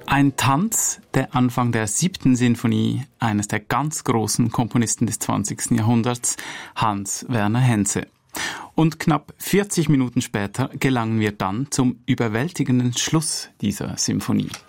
Ein Tanz, der Anfang der 7. Sinfonie eines der ganz großen Komponisten des 20. Jahrhunderts, Hans Werner Henze. Und knapp 40 Minuten später gelangen wir dann zum überwältigenden Schluss dieser Symphonie.